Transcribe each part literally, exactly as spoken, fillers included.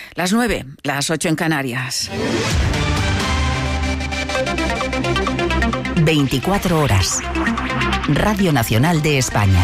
Las nueve, las ocho en Canarias. veinticuatro horas. Radio Nacional de España.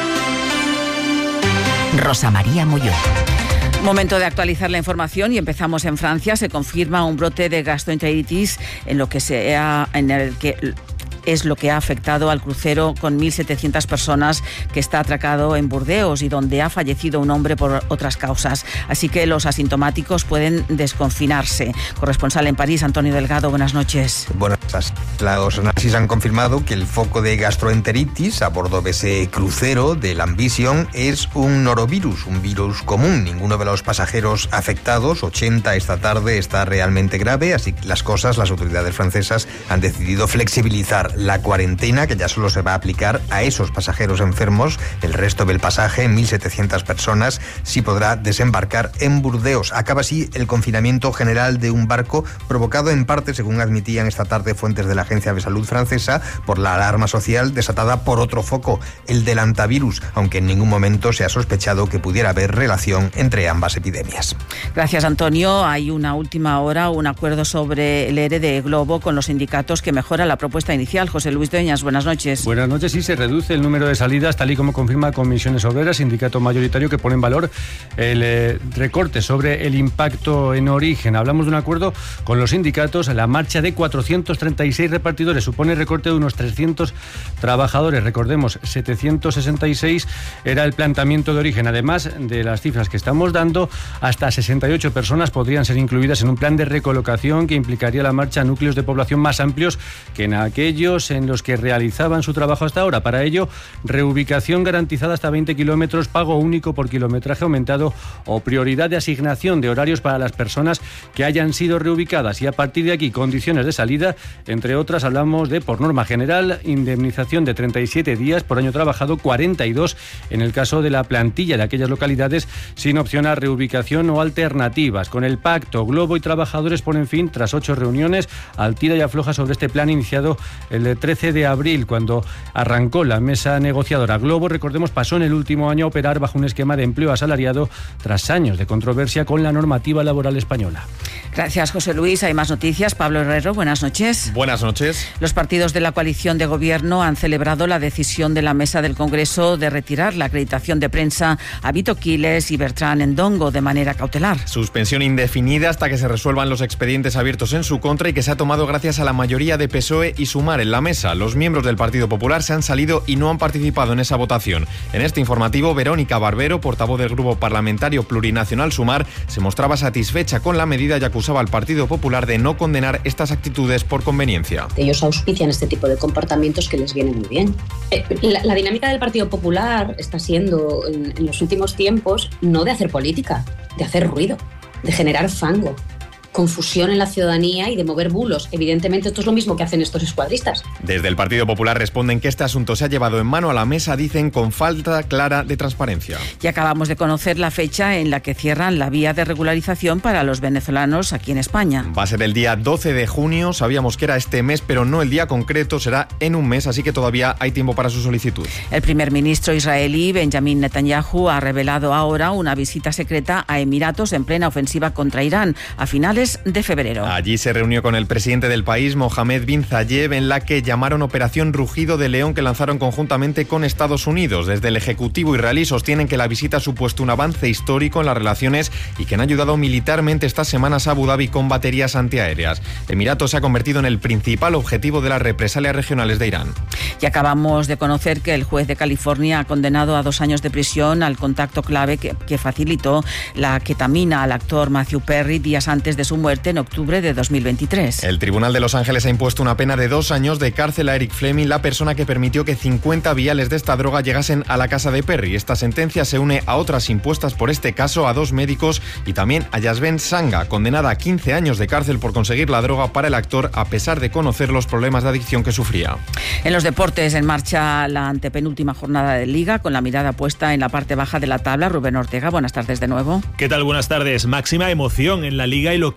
Rosa María Molló. Momento de actualizar la información y empezamos en Francia. Se confirma un brote de gastroenteritis en lo que sea en el que es lo que ha afectado al crucero con mil setecientas personas que está atracado en Burdeos y donde ha fallecido un hombre por otras causas. Así que los asintomáticos pueden desconfinarse. Corresponsal en París, Antonio Delgado, buenas noches. Buenas noches. Los análisis han confirmado que el foco de gastroenteritis a bordo de ese crucero del Ambition es un norovirus, un virus común. Ninguno de los pasajeros afectados, ochenta esta tarde, está realmente grave, así que las cosas, las autoridades francesas han decidido flexibilizar la cuarentena, que ya solo se va a aplicar a esos pasajeros enfermos. El resto del pasaje, mil setecientas personas, sí podrá desembarcar en Burdeos. Acaba así el confinamiento general de un barco provocado en parte, según admitían esta tarde fuentes de la Agencia de Salud francesa, por la alarma social desatada por otro foco, el del hantavirus, aunque en ningún momento se ha sospechado que pudiera haber relación entre ambas epidemias. Gracias, Antonio. Hay una última hora, un acuerdo sobre el ERE de Globo con los sindicatos que mejora la propuesta inicial. José Luis Dueñas, buenas noches. Buenas noches. Sí, se reduce el número de salidas, tal y como confirma Comisiones Obreras, sindicato mayoritario que pone en valor el eh, recorte sobre el impacto en origen. Hablamos de un acuerdo con los sindicatos. La marcha de cuatrocientos treinta y seis repartidores supone recorte de unos trescientos trabajadores. Recordemos, setecientos sesenta y seis era el planteamiento de origen. Además de las cifras que estamos dando, hasta sesenta y ocho personas podrían ser incluidas en un plan de recolocación que implicaría la marcha a núcleos de población más amplios que en aquellos en los que realizaban su trabajo hasta ahora. Para ello, reubicación garantizada hasta veinte kilómetros, pago único por kilometraje aumentado o prioridad de asignación de horarios para las personas que hayan sido reubicadas. Y a partir de aquí, condiciones de salida, entre otras, hablamos de, por norma general, indemnización de treinta y siete días por año trabajado, cuarenta y dos en el caso de la plantilla de aquellas localidades sin opción a reubicación o alternativas. Con el pacto, Globo y trabajadores ponen fin, tras ocho reuniones, al tira y afloja sobre este plan iniciado el trece de abril, cuando arrancó la mesa negociadora. Globo, recordemos, pasó en el último año a operar bajo un esquema de empleo asalariado tras años de controversia con la normativa laboral española. Gracias, José Luis. Hay más noticias. Pablo Herrero, buenas noches. Buenas noches. Los partidos de la coalición de gobierno han celebrado la decisión de la mesa del Congreso de retirar la acreditación de prensa a Vito Quiles y Bertrán Endongo de manera cautelar. Suspensión indefinida hasta que se resuelvan los expedientes abiertos en su contra y que se ha tomado gracias a la mayoría de P S O E y Sumar en la mesa. Los miembros del Partido Popular se han salido y no han participado en esa votación. En este informativo, Verónica Barbero, portavoz del Grupo Parlamentario Plurinacional Sumar, se mostraba satisfecha con la medida y acusaba al Partido Popular de no condenar estas actitudes por conveniencia. Ellos auspician este tipo de comportamientos que les vienen muy bien. La, la dinámica del Partido Popular está siendo, en, en los últimos tiempos, no de hacer política, de hacer ruido, de generar fango, confusión en la ciudadanía y de mover bulos. Evidentemente esto es lo mismo que hacen estos escuadristas. Desde el Partido Popular responden que este asunto se ha llevado en mano a la mesa, dicen, con falta clara de transparencia. Y acabamos de conocer la fecha en la que cierran la vía de regularización para los venezolanos aquí en España. Va a ser el día doce de junio, sabíamos que era este mes, pero no el día concreto, será en un mes, así que todavía hay tiempo para su solicitud. El primer ministro israelí, Benjamin Netanyahu, ha revelado ahora una visita secreta a Emiratos en plena ofensiva contra Irán a finales de febrero. Allí se reunió con el presidente del país, Mohammed bin Zayed, en la que llamaron Operación Rugido de León, que lanzaron conjuntamente con Estados Unidos. Desde el Ejecutivo israelí sostienen que la visita ha supuesto un avance histórico en las relaciones y que han ayudado militarmente estas semanas a Abu Dhabi con baterías antiaéreas. Emiratos se ha convertido en el principal objetivo de las represalias regionales de Irán. Y acabamos de conocer que el juez de California ha condenado a dos años de prisión al contacto clave que, que facilitó la ketamina al actor Matthew Perry días antes de su muerte en octubre de dos mil veintitrés. El Tribunal de Los Ángeles ha impuesto una pena de dos años de cárcel a Eric Fleming, la persona que permitió que cincuenta viales de esta droga llegasen a la casa de Perry. Esta sentencia se une a otras impuestas por este caso a dos médicos y también a Yasven Sanga, condenada a quince años de cárcel por conseguir la droga para el actor a pesar de conocer los problemas de adicción que sufría. En los deportes, en marcha la antepenúltima jornada de Liga, con la mirada puesta en la parte baja de la tabla. Rubén Ortega, buenas tardes de nuevo. ¿Qué tal? Buenas tardes. Máxima emoción en la Liga y lo que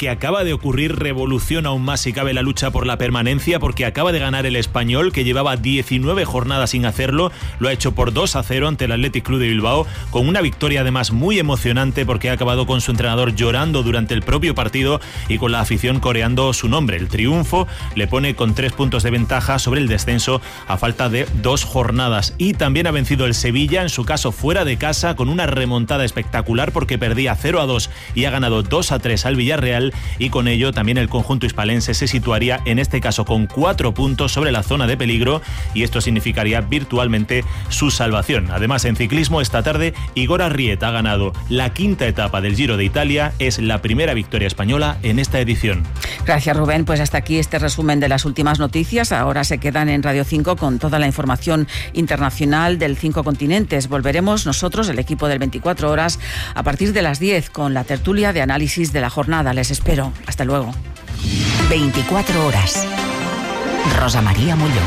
que acaba de ocurrir revoluciona aún más si cabe la lucha por la permanencia, porque acaba de ganar el Español, que llevaba diecinueve jornadas sin hacerlo. Lo ha hecho por dos a cero ante el Athletic Club de Bilbao, con una victoria además muy emocionante, porque ha acabado con su entrenador llorando durante el propio partido y con la afición coreando su nombre. El triunfo le pone con tres puntos de ventaja sobre el descenso a falta de dos jornadas. Y también ha vencido el Sevilla, en su caso fuera de casa, con una remontada espectacular, porque perdía cero a dos y ha ganado dos a tres al Villarreal, y con ello también el conjunto hispalense se situaría en este caso con cuatro puntos sobre la zona de peligro, y esto significaría virtualmente su salvación. Además, en ciclismo esta tarde Igor Arrieta ha ganado la quinta etapa del Giro de Italia, es la primera victoria española en esta edición. Gracias, Rubén. Pues hasta aquí este resumen de las últimas noticias. Ahora se quedan en Radio cinco con toda la información internacional del cinco continentes. Volveremos nosotros, el equipo del veinticuatro horas, a partir de las diez con la tertulia de análisis de la jornada. Les espero. Hasta luego. veinticuatro horas. Rosa María Molló.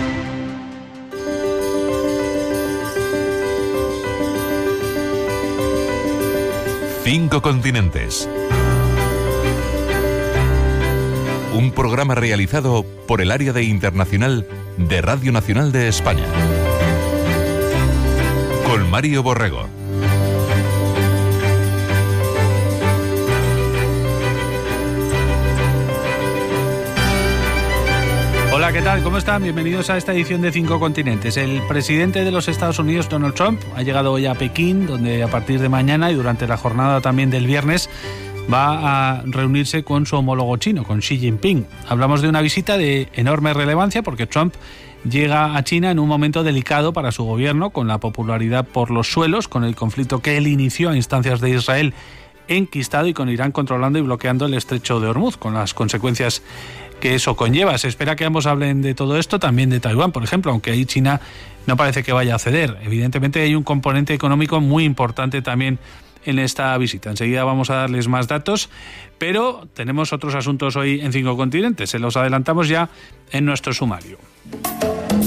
Cinco continentes. Un programa realizado por el área de internacional de Radio Nacional de España. Con Mario Borrego. Hola, ¿qué tal? ¿Cómo están? Bienvenidos a esta edición de Cinco Continentes. El presidente de los Estados Unidos, Donald Trump, ha llegado hoy a Pekín, donde a partir de mañana y durante la jornada también del viernes va a reunirse con su homólogo chino, con Xi Jinping. Hablamos de una visita de enorme relevancia porque Trump llega a China en un momento delicado para su gobierno, con la popularidad por los suelos, con el conflicto que él inició a instancias de Israel enquistado y con Irán controlando y bloqueando el estrecho de Hormuz, con las consecuencias que eso conlleva. Se espera que ambos hablen de todo esto, también de Taiwán, por ejemplo, aunque ahí China no parece que vaya a ceder. Evidentemente hay un componente económico muy importante también en esta visita. Enseguida vamos a darles más datos, pero tenemos otros asuntos hoy en Cinco Continentes. Se los adelantamos ya en nuestro sumario.